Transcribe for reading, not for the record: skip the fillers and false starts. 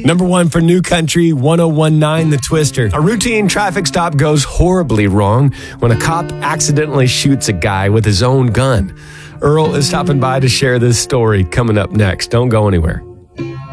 Number one for New Country, 1019 The Twister. A routine traffic stop goes horribly wrong when a cop accidentally shoots a guy with his own gun. Earl is stopping by to share this story coming up next. Don't go anywhere.